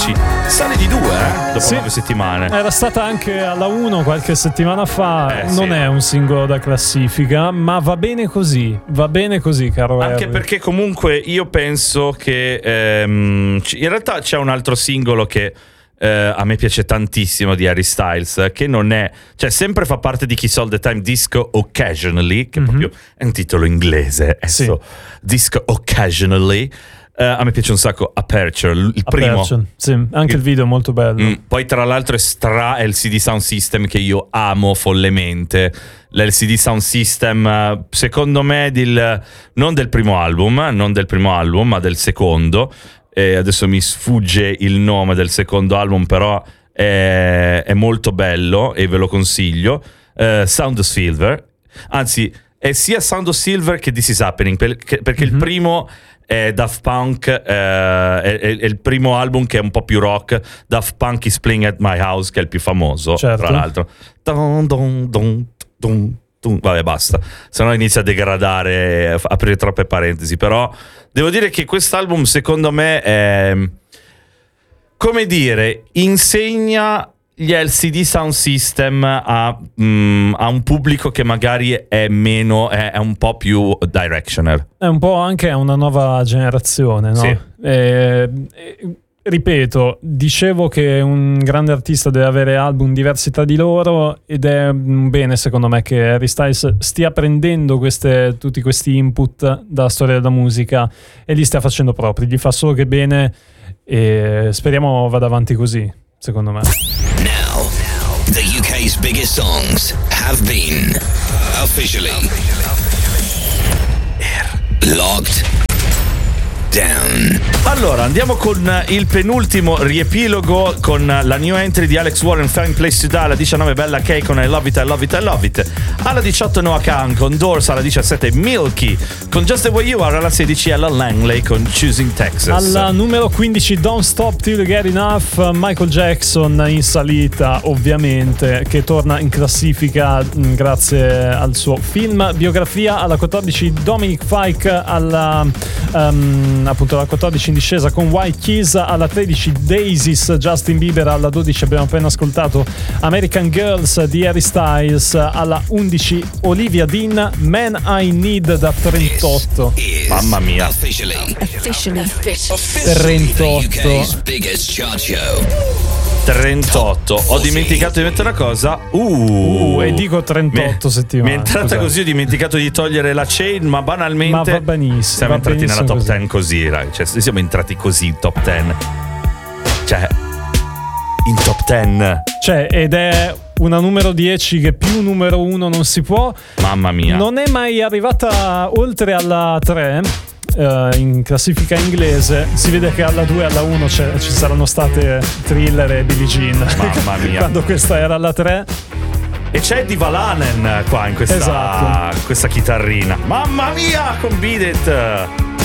10. Sale di 2 dopo 9 settimane. Era stata anche alla 1 qualche settimana fa. Non sì. è un singolo da classifica, ma va bene così, caro Anche Harry. perché comunque io penso che in realtà c'è un altro singolo che a me piace tantissimo di Harry Styles, che non è, cioè sempre fa parte di Kiss All The Time, Disco Occasionally, che proprio è un titolo inglese, Disco Occasionally. A me piace un sacco Aperture, il primo. Sì, anche il video è molto bello. Poi tra l'altro è stra LCD Sound System, che io amo follemente. L'LCD Sound System, secondo me, non del primo album, ma del secondo. Adesso mi sfugge il nome del secondo album, però è molto bello e ve lo consiglio. Sound of Silver, anzi è sia Sound of Silver che This Is Happening, perché il primo è Daft Punk, è il primo album che è un po' più rock. Daft Punk is Playing at My House, che è il più famoso, certo. Tra l'altro. Vabbè, basta, se no inizia a degradare, aprire troppe parentesi. Però devo dire che quest'album, secondo me, è, come dire, insegna gli LCD Sound System a un pubblico che magari è meno, è un po' più directioner. È un po' anche a una nuova generazione, no? Sì. Ripeto, dicevo che un grande artista deve avere album diversi tra di loro, ed è bene secondo me che Harry Styles stia prendendo tutti questi input dalla storia della musica e li stia facendo propri. Gli fa solo che bene e speriamo vada avanti così, secondo me. Now, the UK's biggest songs have been officially locked down. Allora andiamo con il penultimo riepilogo, con la new entry di Alex Warren, Fine Place to Die. Alla 19 Bella K con I Love It, I Love It, I Love It. Alla 18 Noah Kahan con Doors. Alla 17 Milky con Just The Way You Are. Alla 16 Ella Langley con Choosing Texas. Alla numero 15 Don't Stop Till You Get Enough, Michael Jackson in salita ovviamente, che torna in classifica grazie al suo film biografia. Alla 14 Dominic Fike, appunto alla 14 in discesa con White Keys. Alla 13 Daisies, Justin Bieber. Alla 12 abbiamo appena ascoltato American Girls di Harry Styles. Alla 11 Olivia Dean, Man I Need da 38. Mamma mia, Officially 38. Ho dimenticato di mettere una cosa. E dico 38 settimane. Mi è entrata così, ho dimenticato di togliere la chain, ma banalmente. Ma va benissimo. Siamo entrati nella top 10 così, cioè siamo entrati così in top 10. Cioè, in top 10. Cioè, ed è una numero 10 che più numero 1 non si può. Mamma mia. Non è mai arrivata oltre alla 3. In classifica inglese. Si vede che alla 2 e alla 1 ci saranno state Thriller e Billie Jean. Mamma mia. Quando questa era alla 3. E c'è Di Valanen qua in questa chitarrina. Mamma mia, con Beat It.